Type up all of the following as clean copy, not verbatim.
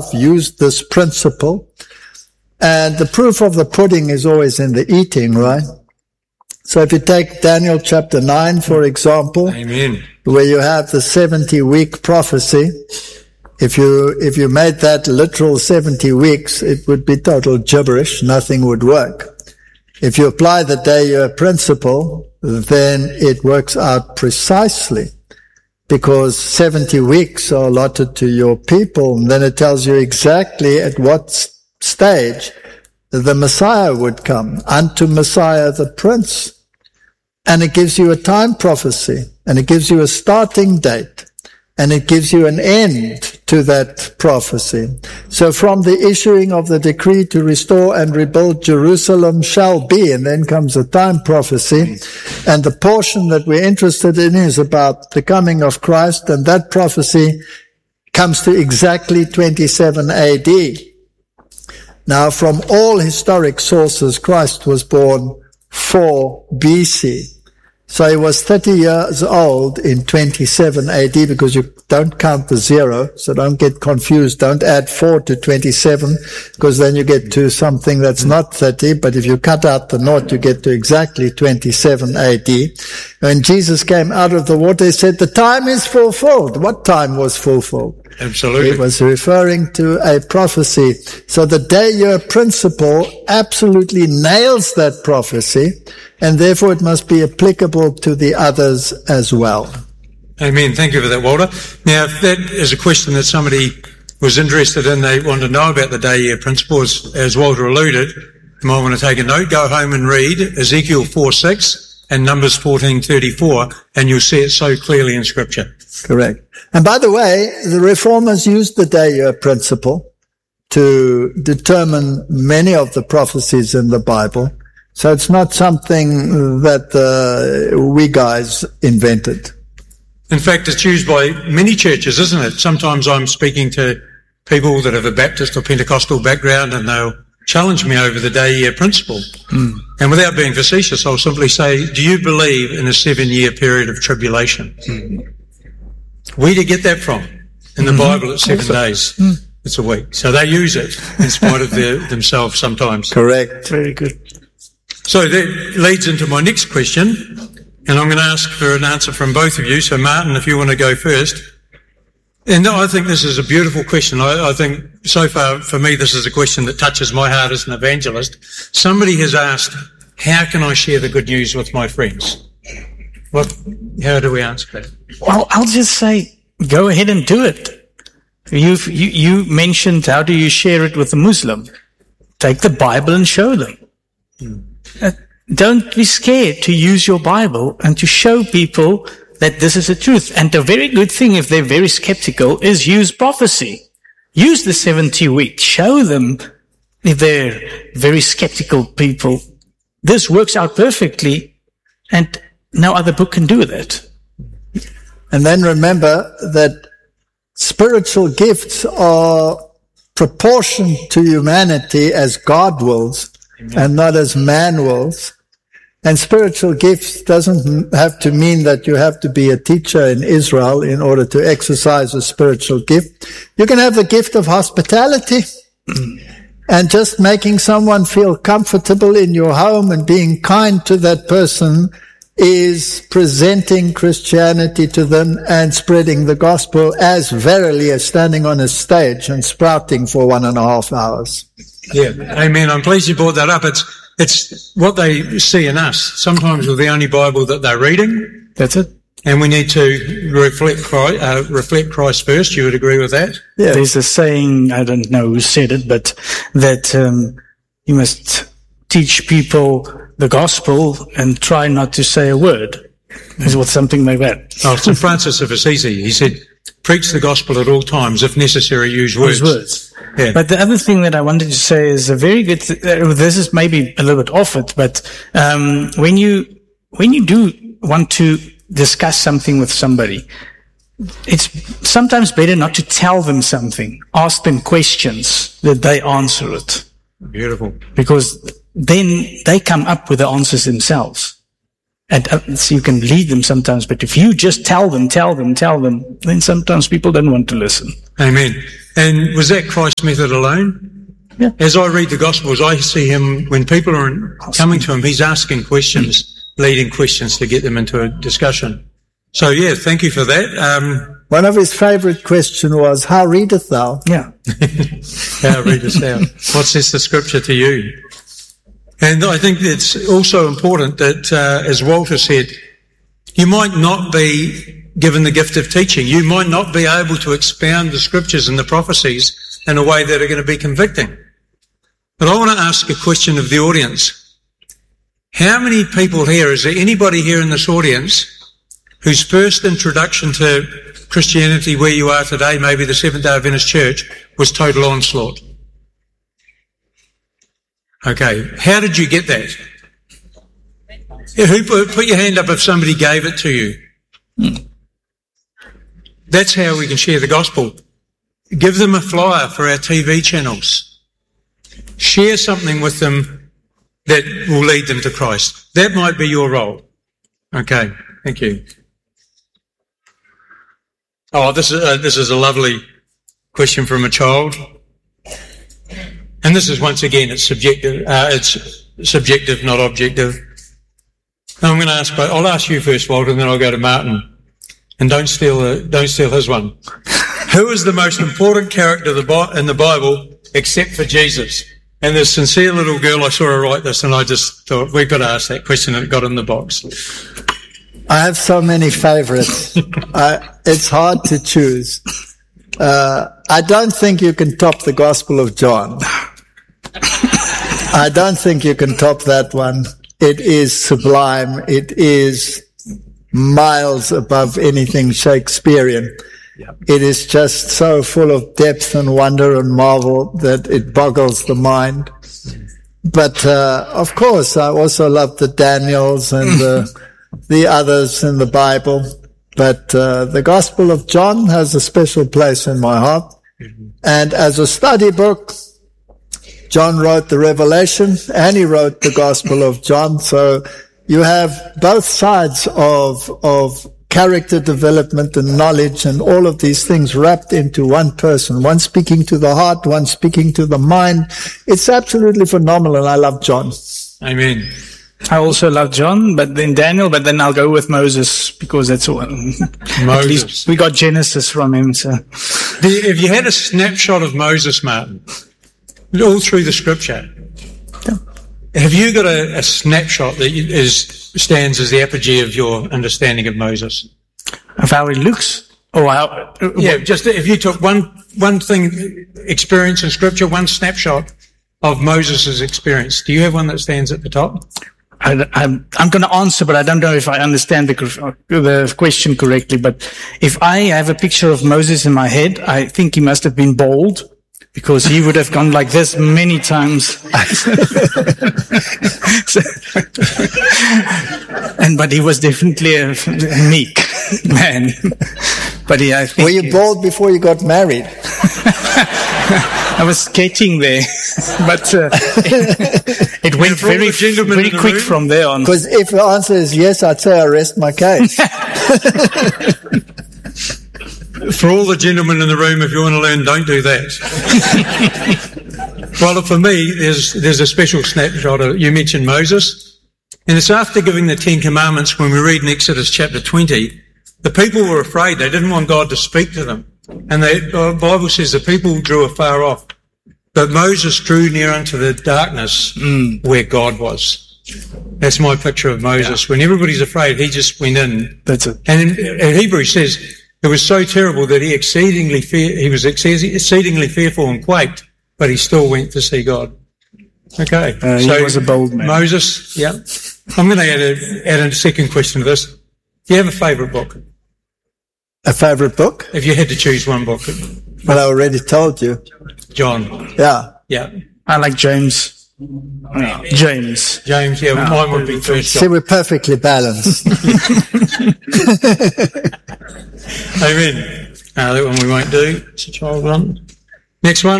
used this principle. And the proof of the pudding is always in the eating, right? So if you take Daniel chapter 9, for example, Amen. Where you have the 70-week prophecy, if you made that literal 70 weeks, it would be total gibberish. Nothing would work. If you apply the day-year principle, then it works out precisely, because 70 weeks are allotted to your people, and then it tells you exactly at what stage the Messiah would come, unto Messiah the Prince. And it gives you a time prophecy, and it gives you a starting date, and it gives you an end to that prophecy. So from the issuing of the decree to restore and rebuild Jerusalem shall be, and then comes a time prophecy. And the portion that we're interested in is about the coming of Christ, and that prophecy comes to exactly 27 AD. Now, from all historic sources, Christ was born 4 BC. So he was 30 years old in 27 AD, because you don't count the 0, so don't get confused. Don't add 4 to 27, because then you get to something that's not 30, but if you cut out the 0, you get to exactly 27 AD. When Jesus came out of the water, he said, the time is fulfilled. What time was fulfilled? Absolutely. It was referring to a prophecy. So the day-year principle absolutely nails that prophecy, and therefore it must be applicable to the others as well. Amen. Thank you for that, Walter. Now, if that is a question that somebody was interested in, they want to know about the day-year principle, as Walter alluded, you might want to take a note, go home and read Ezekiel 4:6 and Numbers 14:34, and you'll see it so clearly in Scripture. Correct. And by the way, the Reformers used the day-year principle to determine many of the prophecies in the Bible. So it's not something that we guys invented. In fact, it's used by many churches, isn't it? Sometimes I'm speaking to people that have a Baptist or Pentecostal background, and they'll challenge me over the day-year principle. And without being facetious, I'll simply say, do you believe in a 7-year period of tribulation? Where do you get that from? In the Bible, it's 7 days. It's a week. So they use it in spite of themselves sometimes. Correct. Very good. So that leads into my next question, and I'm going to ask for an answer from both of you. So Martin, if you want to go first. And I think this is a beautiful question. I think so far for me this is a question that touches my heart as an evangelist. Somebody has asked, how can I share the good news with my friends? How do we answer that? Well, I'll just say, go ahead and do it. You mentioned, how do you share it with a Muslim? Take the Bible and show them. Don't be scared to use your Bible and to show people that this is the truth. And a very good thing, if they're very skeptical, is use prophecy. Use the 70 weeks. Show them, if they're very skeptical people, this works out perfectly, and no other book can do that. And then remember that spiritual gifts are proportioned to humanity as God wills. Amen. And not as man wills. And spiritual gifts doesn't have to mean that you have to be a teacher in Israel in order to exercise a spiritual gift. You can have the gift of hospitality and just making someone feel comfortable in your home and being kind to that person is presenting Christianity to them and spreading the gospel as verily as standing on a stage and sprouting for 1.5 hours. Yeah, amen. I'm pleased you brought that up. It's what they see in us. Sometimes we're the only Bible that they're reading. That's it. And we need to reflect Christ first. You would agree with that? Yeah. There's a saying, I don't know who said it, but that you must teach people the gospel and try not to say a word. Is what something like that. Oh, St. Francis of Assisi, he said, preach the gospel at all times, if necessary, use words. Yeah. But the other thing that I wanted to say is a very good, this is maybe a little bit off it, but when you do want to discuss something with somebody, it's sometimes better not to tell them something. Ask them questions that they answer it. Beautiful. Because then they come up with the answers themselves. And so you can lead them sometimes, but if you just tell them, then sometimes people don't want to listen. Amen. And was that Christ's method alone? Yeah. As I read the Gospels, I see him, when people are coming to him, he's asking questions, leading questions to get them into a discussion. So yeah, thank you for that. One of his favourite questions was, how readest thou? Yeah. How readest thou? What says the scripture to you? And I think it's also important that, as Walter said, you might not be given the gift of teaching. You might not be able to expound the scriptures and the prophecies in a way that are going to be convicting. But I want to ask a question of the audience. How many people here, is there anybody here in this audience whose first introduction to Christianity where you are today, maybe the Seventh-day Adventist Church, was total onslaught? Okay, how did you get that? Yeah, put your hand up if somebody gave it to you. That's how we can share the gospel. Give them a flyer for our TV channels. Share something with them that will lead them to Christ. That might be your role. Okay, thank you. Oh, this is a lovely question from a child. And this is, once again, it's subjective, not objective. I'm going to ask, but I'll ask you first, Walter, and then I'll go to Martin. And don't steal his one. Who is the most important character in the Bible except for Jesus? And this sincere little girl, I saw her write this, and I just thought, we've got to ask that question, and it got in the box. I have so many favourites. It's hard to choose. I don't think you can top the Gospel of John. I don't think you can top that one. It is sublime. It is miles above anything Shakespearean. Yep. It is just so full of depth and wonder and marvel that it boggles the mind. But of course, I also love the Daniels and the others in the Bible. But the Gospel of John has a special place in my heart. Mm-hmm. And as a study book, John wrote the Revelation and he wrote the Gospel of John. So you have both sides of character development and knowledge and all of these things wrapped into one person, one speaking to the heart, one speaking to the mind. It's absolutely phenomenal. I love John. Amen. I also love John, but then Daniel, but then I'll go with Moses because that's all. At least we got Genesis from him. So, if you had a snapshot of Moses, Martin, all through the scripture, have you got a snapshot that stands as the apogee of your understanding of Moses? Of how he looks? Or how? Yeah, just if you took one thing, experience in scripture, one snapshot of Moses' experience. Do you have one that stands at the top? I'm going to answer, but I don't know if I understand the question correctly. But if I have a picture of Moses in my head, I think he must have been bald, because he would have gone like this many times. But he was definitely a meek man. But I think, were you bald before you got married? I was getting there, but it went very quick from there on. Because if the answer is yes, I'd say I rest my case. For all the gentlemen in the room, if you want to learn, don't do that. Well, for me, there's a special snapshot. You mentioned Moses, and it's after giving the 10 Commandments, when we read in Exodus chapter 20, the people were afraid. They didn't want God to speak to them. And the Bible says the people drew afar off. But Moses drew near unto the darkness where God was. That's my picture of Moses. Yeah. When everybody's afraid, he just went in. That's it. And in Hebrews says it was so terrible that he was exceedingly fearful and quaked, but he still went to see God. Okay. So he was a bold man. Moses, yeah. I'm going to add a second question to this. Do you have a favourite book? A favourite book? If you had to choose one book. Well, I already told you. John. Yeah. Yeah. I like James. James, yeah. Mine would be first. See, we're perfectly balanced. Amen. That one we won't do. It's a child one. Next one.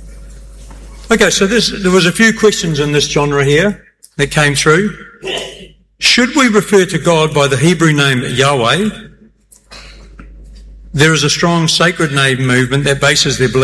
Okay, so there was a few questions in this genre here that came through. Should we refer to God by the Hebrew name Yahweh? There is a strong sacred name movement that bases their belief